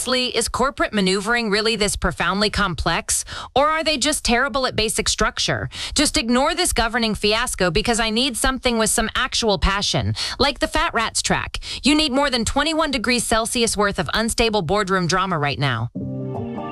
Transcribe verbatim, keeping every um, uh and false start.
Honestly, is corporate maneuvering really this profoundly complex? Or are they just terrible at basic structure? Just ignore this governing fiasco because I need something with some actual passion, like the Fat Rats track. You need more than twenty-one degrees Celsius worth of unstable boardroom drama right now.